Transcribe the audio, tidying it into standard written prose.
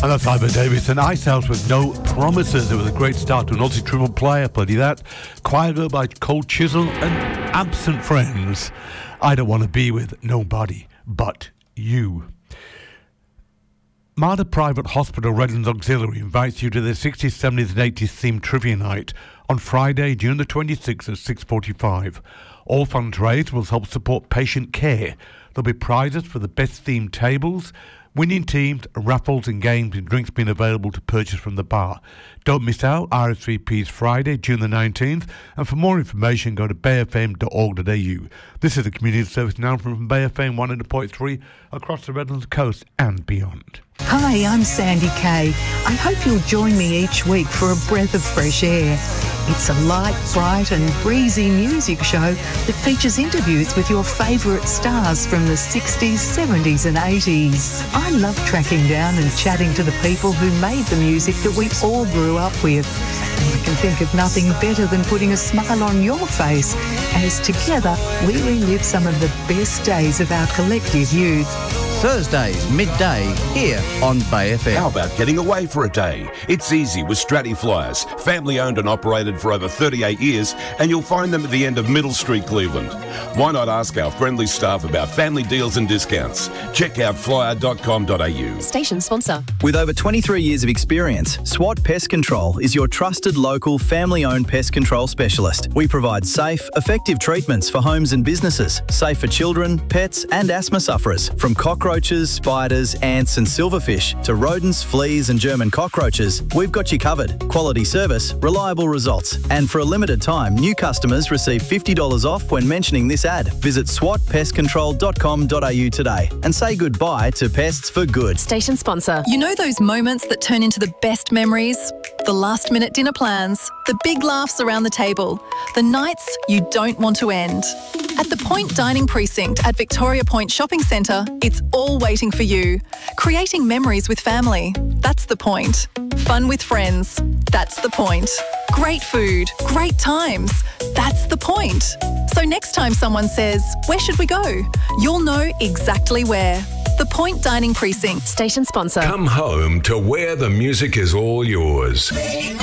And that's Ivan Davis and Icehouse with No Promises. It was a great start to an Aussie triple play. I played you that. Choir by Cold Chisel and Absent Friends. I don't want to be with nobody but you. Marda Private Hospital Redlands Auxiliary invites you to their 60s, 70s and 80s themed trivia night on Friday, June the 26th at 6:45. All funds raised will help support patient care. There'll be prizes for the best themed tables, winning teams, raffles and games and drinks being available to purchase from the bar. Don't miss out. RSVP's Friday, June the 19th. And for more information, go to bayfm.org.au. This is a community service announcement from Bay FM 100.3 across the Redlands coast and beyond. Hi, I'm Sandy Kay. I hope you'll join me each week for a breath of fresh air. It's a light, bright and breezy music show that features interviews with your favourite stars from the 60s, 70s and 80s. I love tracking down and chatting to the people who made the music that we all grew up with. And I can think of nothing better than putting a smile on your face as together we relive some of the best days of our collective youth. Thursdays, midday, here on Bay FM. How about getting away for a day? It's easy with Stratty Flyers, family owned and operated for over 38 years, and you'll find them at the end of Middle Street, Cleveland. Why not ask our friendly staff about family deals and discounts? Check out flyer.com.au. Station sponsor. With over 23 years of experience, SWAT Pest Control is your trusted local family-owned pest control specialist. We provide safe, effective treatments for homes and businesses, safe for children, pets and asthma sufferers, from cockroaches, spiders, ants and silverfish to rodents, fleas and German cockroaches. We've got you covered. Quality service, reliable results. And for a limited time, new customers receive $50 off when mentioning this ad. Visit swatpestcontrol.com.au today and say goodbye to pests for good. Station sponsor. You know those moments that turn into the best memories? The last-minute dinner plans, the big laughs around the table, the nights you don't want to end. At the Point Dining Precinct at Victoria Point Shopping Centre, it's all waiting for you. Creating memories with family, that's the point. Fun with friends, that's the point. Great food, great times, that's the point. So next time someone says, "Where should we go?" you'll know exactly where. The Point Dining Precinct. Station sponsor. Come home to where the music is all yours.